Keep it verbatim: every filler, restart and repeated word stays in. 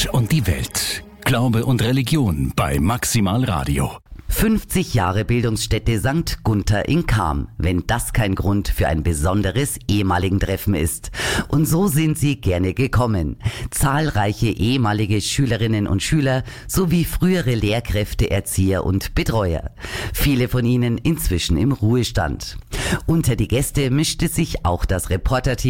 Gott und die Welt. Glaube und Religion bei Maximal Radio. fünfzig Jahre Bildungsstätte Sankt Gunther in Cham, wenn das kein Grund für ein besonderes ehemaligen Treffen ist. Und so sind sie gerne gekommen. Zahlreiche ehemalige Schülerinnen und Schüler sowie frühere Lehrkräfte, Erzieher und Betreuer. Viele von ihnen inzwischen im Ruhestand. Unter die Gäste mischte sich auch das Reporterteam